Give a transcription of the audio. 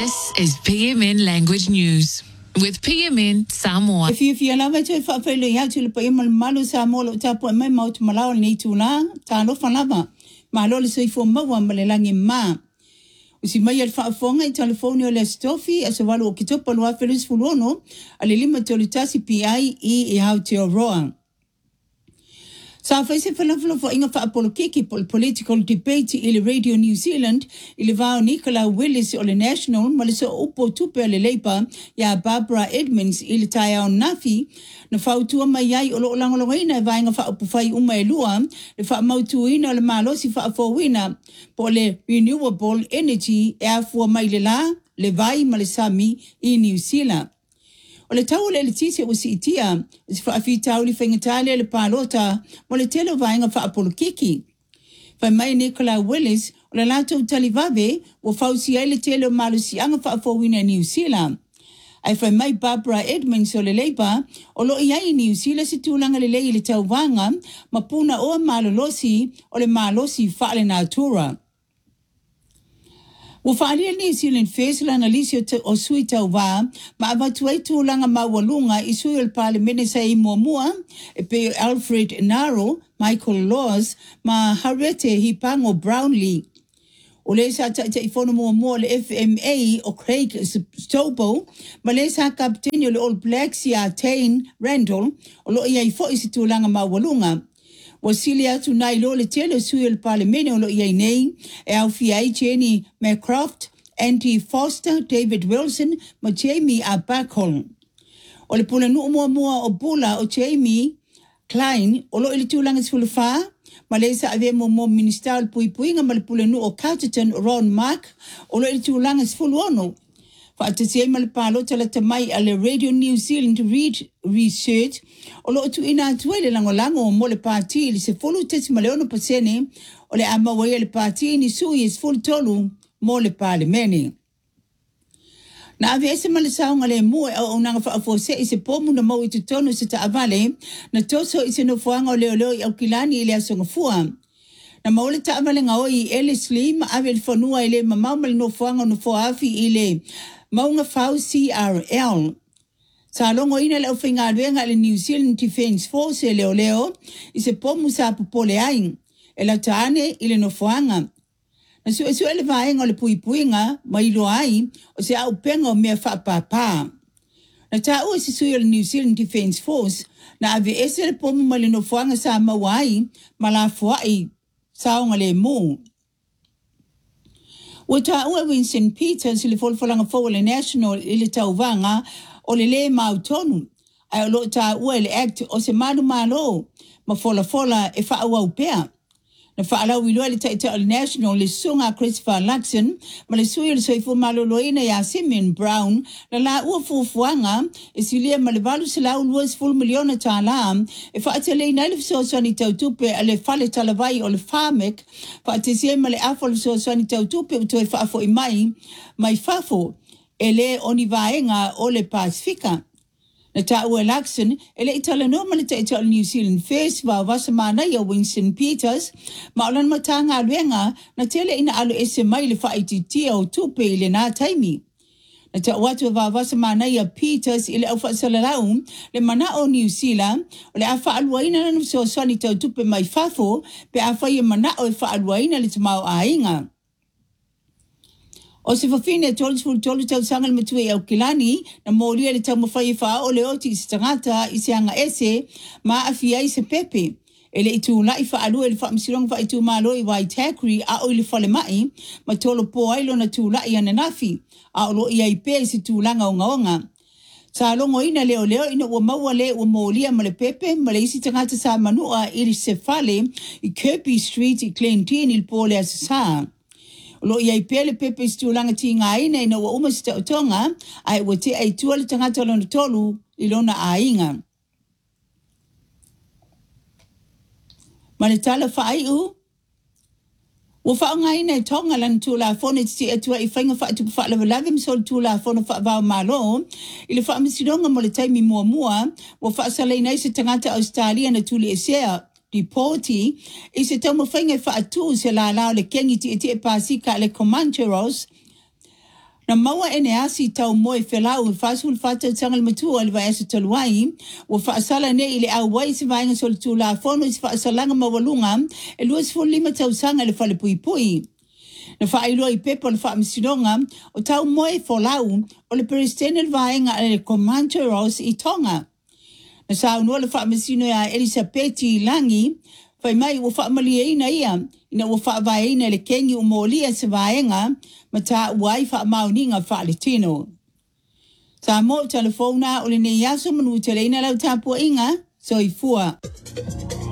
This is PMN Language News with PMN Samoa. If you love it, if I feel you have to pay my malu Samoa, tap on my mouth, Malao, need to la, Tano Fanava, Malol say for Mawan, Malelangi Ma. Si mai al whaafonga I telefonio le stofi as a walu o kitopa lua Felix Fulono, a le lima tolitasi PI I hau te oroa. Sa faise falafala fo inga whaapolokiki political debate I le Radio New Zealand, I le vao Nicola Willis o le National, ma le so upo tupe le Labour, ya Barbara Edmonds I le tai au nafi, na whautua mai ai o lo langolongaina e vainga whaapufai uma e lua, le whaamautuina o le malosi whaafowina, po le renewable energy e afua mai le la, le vai ma le sami I New Zealand. O le tau le tisi o si itia, si whaafi tau li whengatale le pālota, mo le telo vainga whaapolokiki. Whai mai Nicola Willis, o le lato talivawe, o whausi ai le telo malusi anga whaafowina New Zealand. Ai whai mai Barbara Edmonds o le Labour, o lo iai New Zealand si tūlanga le lei le tau vanga, ma puna o malolosi o le malosi whaale nā tura. Wa whaalia New Zealand First Lanalisio o sui tau wā, ma avatu ai tūlanga mawalunga I sui o le parlemene sa I muamua, e pe Alfred Naro, Michael Laws, ma Harete Hipango Brownlee. O le sa ta I fono muamua le FMA o Craig Stobo, ma le sa kapteni o le All Blacks I Tain Randall, o lo ia I fo isi tūlanga mawalunga. Wasili atu nai lo le tele sui le parlemene o lo iai nei, e au fiai Jenny McCroft, Andy Foster, David Wilson, ma Jamie Abacol. O le pula nuu mua o bula o Jamie Klein, o lo ili tūlanga sfulufā, ma le sa ave mo ministerial puipuinga ma le pula nuu o Carterton Ron Mark, o lo ili tūlanga sfuluono. Whaatasi ma le pālota la tamai a le Radio New Zealand Read Research, o lo tu ina atua le langolango o mo le pāti li se fulu tesi ma leono pasene, o le amawai le pāti ni sui es fulu tolu mo le parlemene. Na ave ese ma le saunga le mua o unanga whaafose I se pomu na mau I tu tonu se ta avale, na toso I se no fuanga o leo I au kilani I le asonga fua. Na maule ta avale nga oi I Ellis Lee ma ave le whanua I le ma maumale no fuanga no fuafi I le maunga whau CRL. Sa longo ina le uwhinga aluenga le New Zealand Defence Force e leo I se pomu sa popole aing. E la taane I le no fuanga. Na su ele vaenga o le puipuinga ma ilo ai o se au penga o mea whaapapa. Na ta ua se sui o le New Zealand Defence Force na ave ese le pomu ma le no fuanga sa mawai ma la fuai saonga le mu. Ua ta ua Winston Peters le folfolanga fo le National I le tauvanga o le mautonu. Ai o lo ta ua le act o se manu malo ma fola e whaua upea. Na whaalau iloa le taita o le National le sunga Christopher Luxon ma le sui o le soifu maloloina ya Simeon Brown na la ua fufuanga e silia ma le valu se lau luas full miliona ta la e whaatele ina le fisoswani tautupe a le fale talavai o le Farmek whaatesia ma le afo le fisoswani tautupe uto e whaafo I mai fafo e le oni vaenga o le Pasifika. Na ta ua Luxon, e le itala no ma le taita o New Zealand First wa wasa mana ia Winston Peters, ma olan matanga aluenga na tele ina alu ese mai le whaititia o tupe I le nā taimi. Na ta watu wa wasa mana ia Peters I le au whaasalalau, le mana o New Zealand, o le awha aluaina na nuso swani tau tupe mai fafo, pe awha ia mana o e wha aluaina le tamau a inga. O se whawhine tolu tau sanga le matue au kilani, na mōria le tau mawhai wha o le oti I se tangata I se anga ese, ma awhia I se pepe. E le itu la I wha alua le wha msirong wha itu malo I Waitakere a o le whale mai, ma tolo po ailo na tu la I ananafi, a o lo I aipe se tu langa o ngaonga. Sa longo ina leo ina ua maua le ua mōlia ma le pepe, ma le isi tangata sa manua I se whale I Kirby Street I Clentin I le pole a sa. Lo iai pele pepe stulanga ti ngaina ina ua uma sita utonga, ai ua te ai tua le tangata lona tolu I lona ainga. Ma le tala whaaiu, ua whao ngaina tonga lana tula fone ti atua I whainga whaatupu whaalawalawe msol tula fone whaavao malo, I le whaamisironga mo le taimi mua, ua whaasala ina se tangata Australia na tuli esea, Deporti, I se tau mawhainga whaatu se la lao le kengi ti e pasika le Comancheros, Na maua ene asi tau moe whelau whasul whatau tangal matua le vai asa taluai wa whaasala ne ile au wai si vaenga sol tu la fono si whaasalanga mawalunga e luas fo lima tau sanga le whale pui pui. Na whaeloa I pepo le whaamisinonga o tau moe wholau o le peristene le vaenga le Comanche Ross I Tonga. Na sa unua le whaamasino ya Elisabeti Langi Whai mai ua whaamalia ia, ina ua whaavaina le kengi umolia se vaenga, ma ta uai whaamauninga whaaletino. Sa mo telefona o le ne yaso manu te reina lau tapua inga, so I fua.